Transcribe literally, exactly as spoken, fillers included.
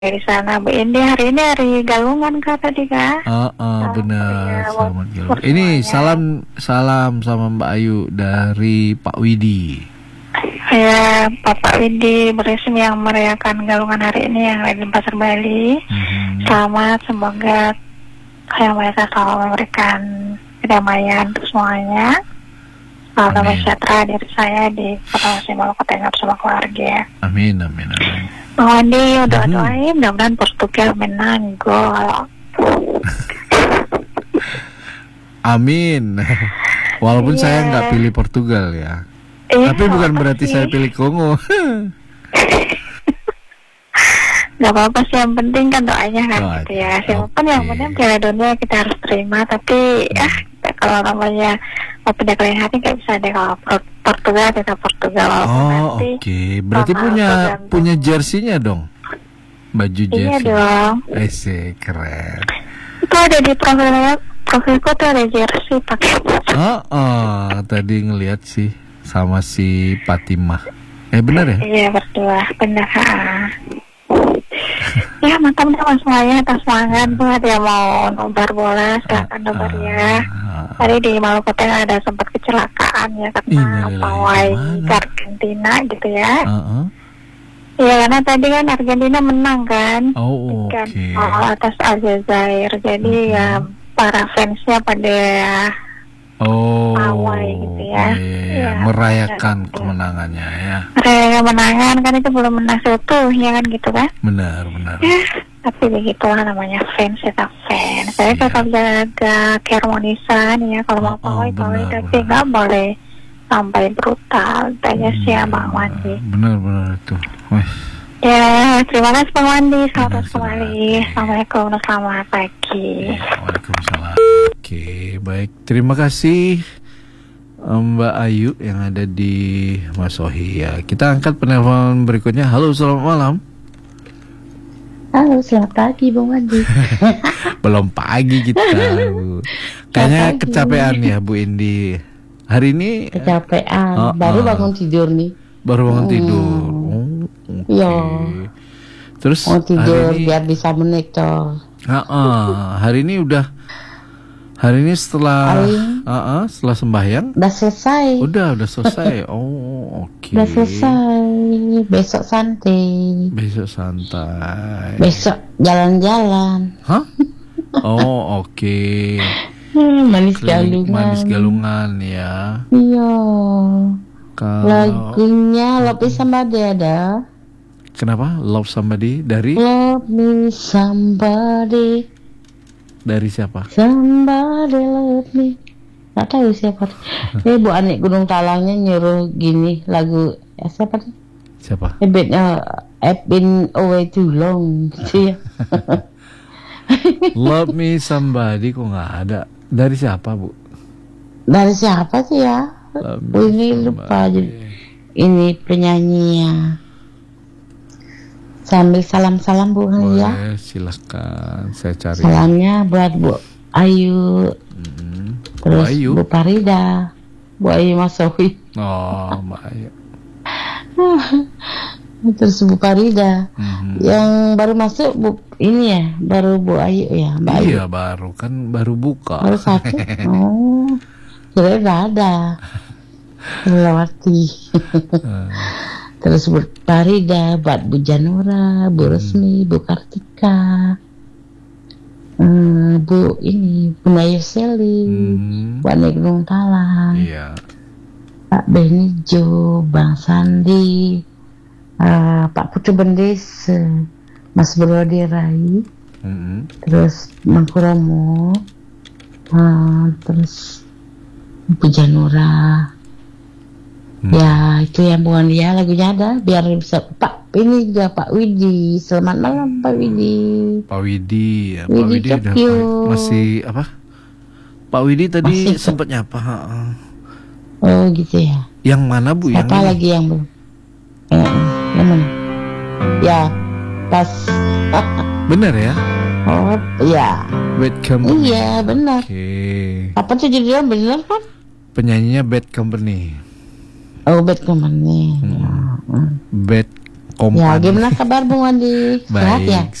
dari sana. Bu Indi, hari ini hari Galungan Kak tadi Kak. Ah, ah, Ah, benar. iya, Selamat buat Galungan. Ini semuanya. salam salam sama Mbak Ayu dari Pak Widi. Ya, Bapak Widi beresmi yang merayakan Galungan hari ini yang ada di Pasar Bali. Mhm. Selamat, semoga yang mereka selalu memberikan kedamaian untuk semuanya. Selamat damai Amin. sejahtera diri saya di Kota Masih Maluku Tengah bersama keluarga. Amin, amin, amin. Bang Wandi udah Mhm. doain mudah-mudahan Portugal menang gol. Amin. Walaupun Iya. saya nggak pilih Portugal ya. Iya, Tapi bukan apa berarti sih? saya pilih Kongo. Gak apa-apa sih, yang penting kan doanya kan Doa, gitu ya. Siapapun yang oke. penting Piala Dunia kita harus terima. Tapi ya kalau namanya mau pindah ke lain hati nggak bisa deh. Kalau Por- Portugal kita Portugal. Walaupun Oh, nanti oke. Berarti sama punya tergantung. punya jersinya dong. Baju Iya jersey. dong. Eh, sih, keren. Itu ada di profilnya, profilku tuh ada jersey pakai. Oh, oh, tadi ngelihat sih sama si Fatimah. Eh, benar ya? Iya berdua, benar. Ha. Ya mantap deh mas semuanya, atas semangat buat yang mau nobar bola silahkan nobar ya. Ah, Tadi di Maluku Tengah ada sempat kecelakaan ya karena Innalillahi, pawai gimana? ke Argentina gitu ya. ah, ah. Iya karena tadi kan Argentina menang kan, Oh, kan oke. oh, atas Aljazair. Jadi ya para fansnya pada Oh, pawai gitu ya. iya, iya, iya. Iya, merayakan iya. kemenangannya ya. mereka kemenangan kan itu belum menang seutuhnya kan gitu kan. Benar, benar. Ya, tapi begitulah namanya fans, kita fans. Saya Iya. tetap jaga keharmonisan ya. Kalau mau Oh, oh, pawai pawai, benar, tapi benar. nggak boleh sampai brutal. Tanya sih ya Bang Iya, Wandi. benar, benar itu. Wih, Ya, terima kasih Bang Wandi. Selamat Benar, kembali. sudah. Assalamualaikum dan selamat pagi. Waalaikumsalam. Oke, baik. Terima kasih Mbak Ayu yang ada di Masohi ya. Kita angkat penelpon berikutnya. Halo, selamat malam. Halo, selamat pagi Bang Wandi. Belum pagi kita, Bu. Kayaknya pagi. kecapean ya, Bu Indi. Hari ini eh, Kecapean, Oh, baru oh. bangun tidur nih. baru bangun Hmm. tidur. Oh, oke. Iya. Terus Mau tidur hari ini, biar bisa menikah. Ah, ah, hari ini udah hari ini setelah Hari ah, ah, setelah sembahyang Udah selesai. udah udah selesai. Oh, oke. Udah selesai. Besok santai. Besok santai. Besok jalan-jalan. Hah? Oh, oke. Hmm, manis Keliling- galungan. Manis galungan ya. Iya. Kalau Lagunya Love Me Somebody ada. kenapa? Love somebody dari Love me somebody. dari siapa? Somebody love me. Gak tahu siapa. Ini Bu Anik Gunung Talangnya nyuruh gini lagu ya, siapa tuh? Siapa? I've been, uh, I've been away too long gitu ya. Love me somebody kok nggak ada. Dari siapa, Bu? Dari siapa sih ya? Love me Oh, ini lupa somebody. jadi. Ini penyanyinya. Sambil salam-salam Bu ya. Boleh, silakan saya cari. Salamnya buat Bu Ayu, Hmm. terus Bu Ayu. Bu Farida, Bu Ayu Masohi, Oh, Mbak Ayu. terus Bu Farida. Mhm. Yang baru masuk Bu ini ya, baru Bu Ayu ya, Mbak Ayu. Iya, baru kan baru buka. Baru satu. Oh, kira udah ada. Melewati. Terus Bu Farida, buat Bu Janura, Bu Resmi, Bu Kartika, hmm, Bu ini, Bu Nayoseli, Hmm. Bu Anik Gunung Talang, Iya. Pak Benijo, Bang Sandi, eh, Pak Putu Bendes, eh, Mas Brodi Rai, Mhm. terus Mang Kuromo, eh, terus Bu Janura. Hmm. Ya itu yang bukan dia lagunya ada biar bisa Pak ini juga Pak Widi. Selamat malam Pak Widi. Pak Widi, ya, Pak Widi Widi udah Cokyo. masih apa? Pak Widi tadi Masih. sempat nyapa. ha, ha. Oh gitu ya. Yang mana, Bu? Yang Apa ini? lagi yang belum? Eh, yang mana? Ya pas. Bener ya? Oh ya. Bad Company. Iya benar. Oke. Apa tuh judulnya benar kan? Penyanyinya Bad Company. Oh Bad Company. Ya. Hmm. Bad kompan. Ya, gimana kabar Bung Wandi? Sehat Baik, ya?